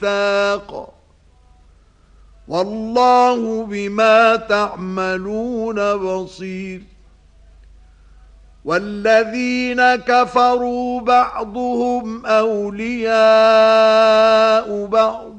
واتاق والله بما تعملون بصير والذين كفروا بعضهم أولياء بعض